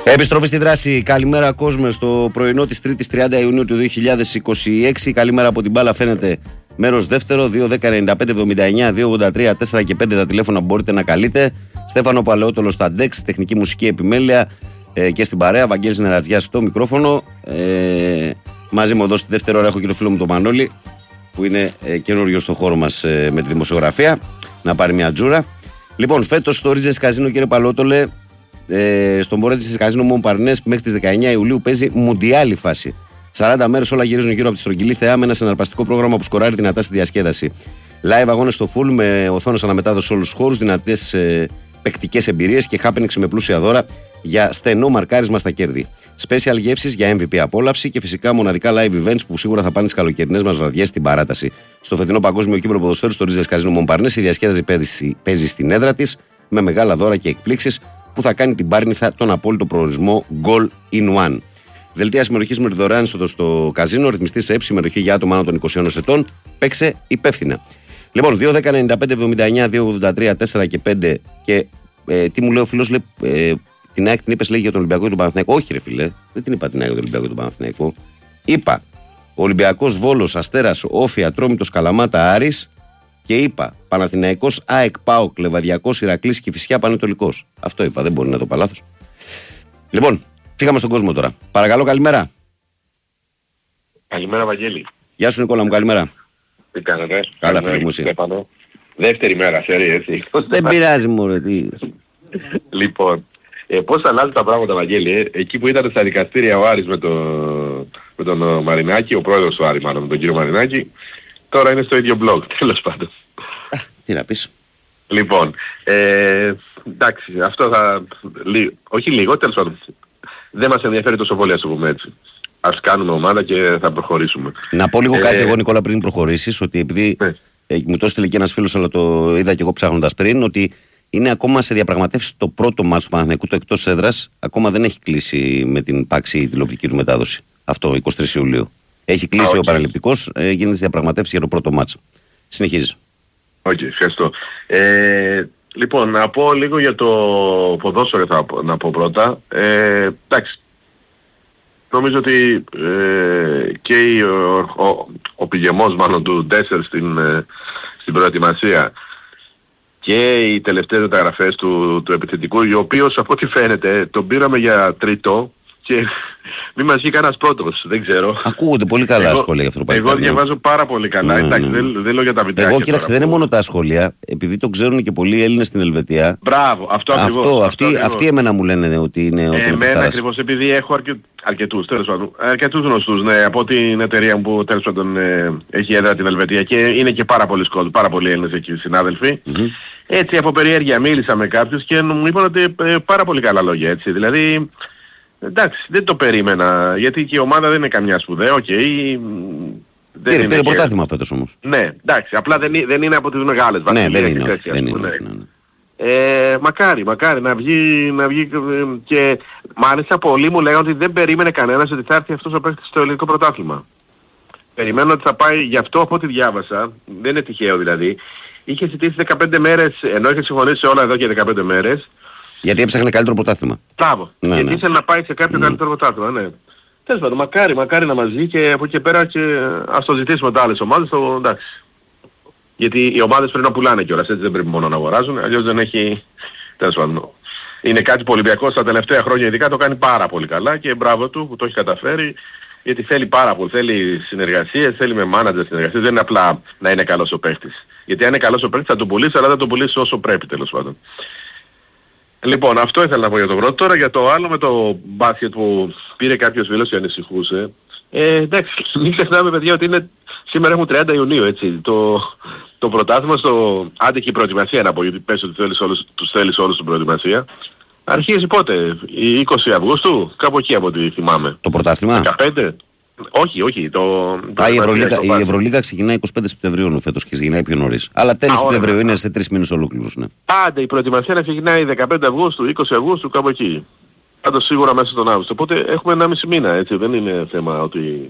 Επιστροφή στη δράση. Καλημέρα κόσμο στο πρωινό της 3ης 30 Ιουνίου του 2026. Καλημέρα από την μπάλα φαίνεται μέρος δεύτερο. 2-10-95-79-283-4 και 5 τα τηλέφωνα που μπορείτε να καλείτε. Στέφανο Παλαιότολο στα ντεξ, τεχνική μουσική επιμέλεια και στην παρέα. Βαγγέλης Νερατζιάς στο μικρόφωνο. Μαζί μου εδώ στη δεύτερη ώρα έχω και το φίλο μου τον Μανώλη, που είναι καινούριο στο χώρο μας με τη δημοσιογραφία. Να πάρει μια τζούρα. Λοιπόν, φέτος στο Ρίζες Καζίνο, κύριε Παλαιότολε, στον Μορέτζες Καζίνο Μομπαρνές μέχρι τις 19 Ιουλίου παίζει μουντιάλη φάση. 40 μέρες όλα γυρίζουν γύρω από τη στρογγυλή θεά με ένα συναρπαστικό πρόγραμμα που σκοράρει δυνατά στη διασκέδαση. Live αγώνες στο full με οθόνες αναμετάδοση σε όλους τους χώρους, δυνατές παικτικές εμπειρίες και happenings με πλούσια δώρα για στενό μαρκάρισμα στα κέρδη. Special γεύσεις για MVP απόλαυση και φυσικά μοναδικά live events που σίγουρα θα πάνε στις καλοκαιρινές μας βραδιές στην παράταση. Στο φετινό Παγκόσμιο Κύπρο Ποδοσφαίρου στο Ρίζες Καζίνο Μομπαρνές η διασκέδαση παίζει στην έδρα της με μεγάλα δώρα και εκπλήξεις που θα κάνει την Πάρνηθα τον απόλυτο προορισμό Goal in One. Δελτία συμμετοχής με τη δωρεάν είσοδο στο καζίνο, ρυθμιστή σε συμμετοχή για άτομα άνω των 21 ετών. Παίξε υπεύθυνα. Λοιπόν, 2-10-95-79-283-4 και 5. Και τι μου λέει ο φίλος, την ΑΕΚ την είπες, λέει, για τον Ολυμπιακό και τον Παναθηναϊκό. Όχι, ρε φίλε, δεν την είπα την ΑΕΚ για τον Ολυμπιακό και τον Παναθηναϊκό. Είπα Ολυμπιακός Βόλος, Αστέρας, Όφη, Ατρόμητος, Καλαμάτα, Άρης. Και είπα Παναθηναϊκός, ΑΕΚ, ΠΑΟΚ, Λεβαδιακός, Ηρακλής, Κηφισιά, Πανετολικός. Αυτό είπα, δεν μπορεί να το παλάθος. Λοιπόν, φύγαμε στον κόσμο τώρα. Παρακαλώ, καλημέρα. Καλημέρα, Βαγγέλη. Γεια σου, Νικόλα μου, καλημέρα. Τι κάνετε? Καλά, φίλε μου, εσύ. Δεύτερη μέρα, ξέρει, έτσι. Δεν πειράζει, μωρέ, τι. Λοιπόν, πώς αλλάζουν τα πράγματα, Βαγγέλη, εκεί που ήταν στα δικαστήρια ο Άρης με τον Μαρινάκη, ο πρόεδρος του Άρη μάλλον, με τον κύριο Μαρινάκη, τώρα είναι στο ίδιο blog, τέλος πάντων. Τι να πεις. Λοιπόν, εντάξει, αυτό θα... όχι λίγο, τέλος πάντων. Δεν μας ενδιαφέρει τόσο πολύ, ας το πούμε έτσι. Ας κάνουμε ομάδα και θα προχωρήσουμε. Να πω λίγο κάτι εγώ, Νικόλα, πριν προχωρήσεις, ότι επειδή μου το έστειλε και ένας φίλος, αλλά το είδα και εγώ ψάχνοντας πριν, ότι είναι ακόμα σε διαπραγματεύσεις το πρώτο μάτς του Παναθηναϊκού, το εκτός έδρας, ακόμα δεν έχει κλείσει με την πάξη η τηλεοπτική του μετάδοση. Αυτό, 23 Ιουλίου. Έχει κλείσει ο παραληπτικός, γίνεται στις διαπραγματεύσεις για το πρώτο μάτς. Συνεχίζεις. Ευχαριστώ. Λοιπόν, να πω λίγο για το ποδόσφαιρο να πω πρώτα. Εντάξει, νομίζω ότι και ο πηγεμός μάλλον του Ντέσσερ στην προετοιμασία και οι τελευταίες μεταγραφές του επιθετικού, ο οποίος από ό,τι φαίνεται τον πήραμε για τρίτο και μη μας βγει κανένας πρώτος, δεν ξέρω. Ακούγονται πολύ καλά σχόλια για αυτό το πράγμα. Εγώ διαβάζω πάρα πολύ καλά, εντάξει, δεν λέω για τα βιντεάκια. Εγώ κοίταξε, δεν είναι μόνο τα σχόλια, επειδή το ξέρουν και πολλοί Έλληνες στην Ελβετία. Μπράβο, αυτό ακριβώς. Αυτοί εμένα μου λένε ότι είναι ο εμένα ακριβώς, επειδή έχω αρκετούς, τέλος πάντων, αρκετούς γνωστούς, ναι, από την εταιρεία που τέλος πάντων έχει έδρα την Ελβετία και είναι και πάρα πολλοί κόσμοι, πάρα πολλοί Έλληνες εκεί συνάδελφοι. Έτσι από περιέργεια μίλησα με κάποιους και μου είπαν ότι πάρα πολύ καλά λόγια, έτσι, δηλαδή... Εντάξει, δεν το περίμενα, γιατί και η ομάδα δεν είναι καμιά σπουδαία, Πήρε πρωτάθλημα φέτος όμως. Ναι, εντάξει, απλά δεν είναι από τις μεγάλες βασίλειες. Ναι, δεν είναι. Μακάρι να βγει και μάλιστα πολλοί μου λέγανε ότι δεν περίμενε κανένας ότι θα έρθει αυτός ο παίκτης στο ελληνικό πρωτάθλημα. Περιμένω ότι θα πάει, γι' αυτό από ό,τι διάβασα, δεν είναι τυχαίο δηλαδή, είχε ζητήσει 15 μέρες, ενώ είχε συμφωνήσει όλα εδώ και 15 μέρες, γιατί έψαχνε καλύτερο πρωτάθλημα. Μπράβο. Γιατί ήθελε να πάει σε κάποιο καλύτερο πρωτάθλημα, ναι. Τέλος πάντων, μακάρι να μας βγει και από εκεί και πέρα και ας το ζητήσουμε τα άλλες ομάδες, εντάξει. Γιατί οι ομάδες πρέπει να πουλάνε κιόλας, έτσι δεν πρέπει μόνο να αγοράζουν, αλλιώς δεν έχει... Τέλος πάντων. Είναι κάτι που ο Ολυμπιακός τα τελευταία χρόνια ειδικά το κάνει πάρα πολύ καλά και μπράβο του που το έχει καταφέρει, γιατί θέλει πάρα πολύ, θέλει συνεργασίες, θέλει με μάνατζερ συνεργασίες, δεν είναι απλά να είναι καλός ο παίκτης. Γιατί αν είναι καλός ο παίκτης θα τον πουλήσει, αλλά δεν τον πουλήσει όσο πρέπει τέλος πάντων. Λοιπόν, αυτό ήθελα να πω για το πρώτο. Τώρα για το άλλο με το μπάσκετ που πήρε κάποιος φίλος και ανησυχούσε. Εντάξει, μην ξεχνάμε παιδιά ότι σήμερα έχουμε 30 Ιουνίου, έτσι. Το πρωτάθλημα άντε και η προετοιμασία να πω, γιατί πες ότι τους θέλεις όλους την προετοιμασία. Αρχίζει πότε, η 20 Αυγούστου, κάπου εκεί από ό,τι θυμάμαι. Το πρωτάθλημα? 15. Όχι. Η Ευρωλίγα ξεκινάει 25 Σεπτεμβρίου φέτος και ξεκινάει πιο νωρίς. Αλλά τέλος Σεπτεμβρίου είναι σε 3 μήνες ολόκληρους, ναι. Άντε η προετοιμασία να ξεκινάει 15 Αυγούστου, 20 Αυγούστου, κάπου εκεί. Πάντως σίγουρα μέσα στον Αύγουστο. Οπότε έχουμε 1,5 μήνα, έτσι. Δεν είναι θέμα ότι...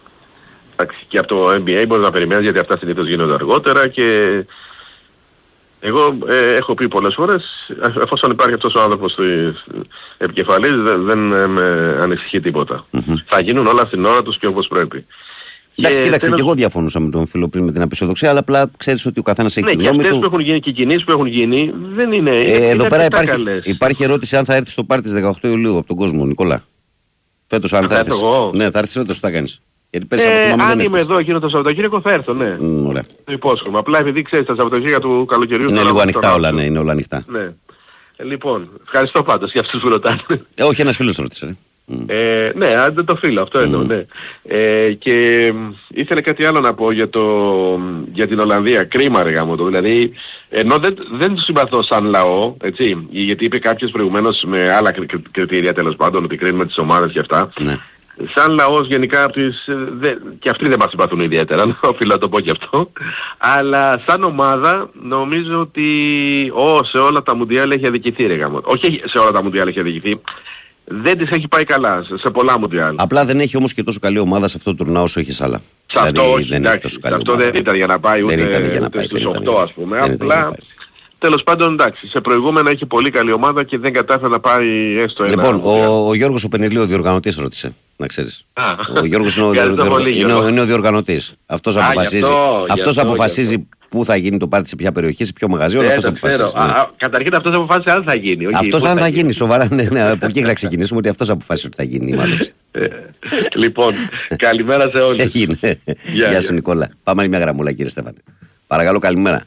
Και από το NBA μπορεί να περιμένεις γιατί αυτά συνήθως γίνονται αργότερα και Εγώ έχω πει πολλές φορές, εφόσον υπάρχει αυτός ο άνθρωπος επικεφαλής, δεν με ανησυχεί τίποτα. Θα γίνουν όλα στην ώρα τους και όπως πρέπει. Εντάξει, κοίταξε, και εγώ διαφωνούσα με τον φίλο πριν με την απεσιοδοξία, αλλά απλά ξέρεις ότι ο καθένας έχει τη γνώμη του. Ναι, και αυτές που έχουν γίνει και οι κινήσεις που έχουν γίνει δεν είναι. Εδώ πέρα υπάρχει ερώτηση αν θα έρθει στο πάρτι της 18 Ιουλίου από τον κόσμο, Νικόλα. Φέτος, αν θα έρθεις. Ναι, θα έρθεις φέτος, τι θα κάνεις. Γιατί πέρσι από θυμάμαι δεν αν είμαι εδώ εκείνο το Σαββατοκύριακο θα έρθω, ναι. Ωραία. Το υπόσχομαι. Απλά επειδή ξέρεις τα Σαββατοκύριακα του καλοκαιριού. Είναι λίγο ανοιχτά όλα, ναι, είναι όλα ανοιχτά. Ναι. Λοιπόν, ευχαριστώ πάντως για αυτούς που ρωτάνε. Όχι, ένας φίλος ρώτησε. Ναι, το φίλο, αυτό εννοώ, ναι. Και ήθελε κάτι άλλο να πω για την Ολλανδία. Κρίμα ρε γάμο το. Δηλαδή, ενώ δεν τους συμπαθώ σαν λαό, έτσι, γιατί είπε κάποιος προηγουμένως με άλλα κριτήρια τέλος πάντων, ότι κρίνουμε τις ομάδες και αυτά. Ναι. Σαν λαός γενικά και αυτοί δεν μας συμπαθούν ιδιαίτερα, οφείλω να το πω και αυτό. Αλλά σαν ομάδα νομίζω ότι σε όλα τα Μουντιάλ έχει αδικηθεί ρε γάμο. Όχι σε όλα τα Μουντιάλ έχει αδικηθεί. Δεν της έχει πάει καλά σε πολλά Μουντιάλ. Απλά δεν έχει όμως και τόσο καλή ομάδα σε αυτό το τουρνάο όσο έχει άλλα. Σε αυτό δηλαδή, όχι, εντάξει, αυτό δεν ήταν για να πάει ούτε στους 8 ας πούμε. Απλά τέλος πάντων εντάξει, σε προηγούμενα έχει πολύ καλή ομάδα και δεν κατάφερε να πάει έστω ένα. Λοιπόν, ο Γιώργος ο Πενελίου, ο διοργανωτής ρώτησε, να ξέρεις. Ο Γιώργος είναι ο διοργανωτής. Αυτός αποφασίζει πού θα γίνει το πάρτι, σε ποια περιοχή, σε ποιο μαγαζί, όλα αυτά θα αποφασίσει. Καταρχήν αυτός αποφάσισε αν θα γίνει. Αυτός αν θα γίνει, σοβαρά, ναι, από εκεί να ξεκινήσουμε, ότι αυτός αποφάσισε ότι θα γίνει η μάζεψη. Λοιπόν, καλημέρα σε όλους. Γεια σου Νικόλα. Πάμε άλλη μια γραμμούλα κύριε Στέφανε. Παρακαλώ, καλημέρα.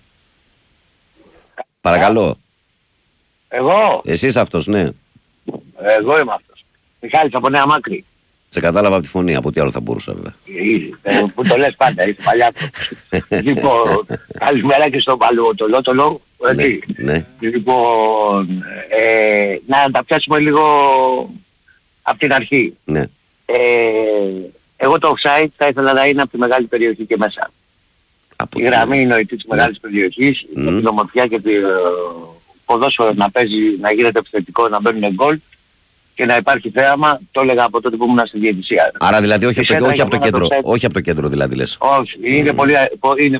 Παρακαλώ. Εγώ. Εσείς αυτός, ναι. Εγώ είμαι αυτός. Μιχάλης από Νέα Μάκρη. Σε κατάλαβα από τη φωνή, από τι άλλο θα μπορούσα βέβαια. Που το λες πάντα, είσαι παλιά. Λοιπόν, καλημέρα και στον Παλαιοτολότολο. Ναι. Λοιπόν, να τα πιάσουμε λίγο από την αρχή. Ναι. Εγώ το offside θα ήθελα να είναι από τη μεγάλη περιοχή και μέσα. Η γραμμή νοητή της μεγάλης περιοχής, με την ομορφιά και το ποδόσφαιρο να παίζει, να γίνεται επιθετικό, να μπαίνουν γκολ και να υπάρχει θέαμα, το έλεγα από τότε που ήμουν στη διαιτησία. Άρα δηλαδή όχι από το κέντρο, όχι από το κέντρο δηλαδή λες. Όχι, είναι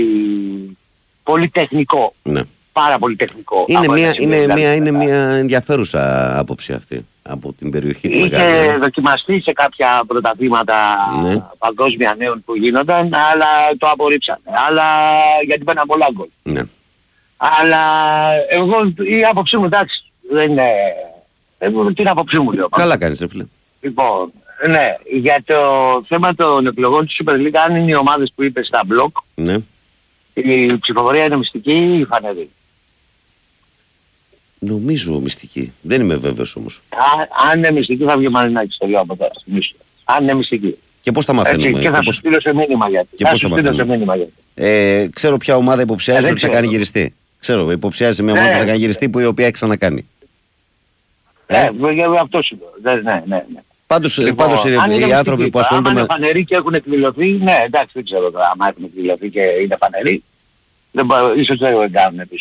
πολύ τεχνικό. Ναι. Πάρα πολύ τεχνικό. Είναι μια ενδιαφέρουσα άποψη αυτή από την περιοχή του Μεγάλου. Είχε δοκιμαστεί σε κάποια πρωταθλήματα παγκόσμια νέων που γίνονταν, αλλά το απορρίψανε. Αλλά γιατί παίρναν πολλά γκολ. Ναι. Αλλά εγώ η άποψή μου, εντάξει, δεν είναι. Την άποψή μου λέω. Καλά κάνεις ρε φίλε. Λοιπόν, ναι, για το θέμα των εκλογών του Super League, αν είναι οι ομάδες που είπες στα μπλοκ, ναι. Η ψηφοφορία είναι μυστική ή φανερή? Νομίζω μυστική. Δεν είμαι βέβαιος όμως. Αν είναι μυστική θα βγει ο Μαρινάκης, το λέω από τώρα. Αν είναι μυστική. Και πώς τα μαθαίνουμε? Έτσι, και θα σου στείλω σε μήνυμα γιατί. Ξέρω ποια ομάδα υποψιάζει ότι θα κάνει γυριστή. Ξέρω, υποψιάζει σε μια ομάδα που θα κάνει γυριστή που η οποία έχει ξανακάνει. Αυτό σου λέω. Ναι. Πάντως οι άνθρωποι που ασχολούνται με... Αν είναι φανεροί και έχουν εκδηλωθεί, ναι, εντάξει, δεν ξέρω τώρα. Αν έχουν εκδηλωθεί και είναι φανεροί, ίσως δεν κάνουν επίσης.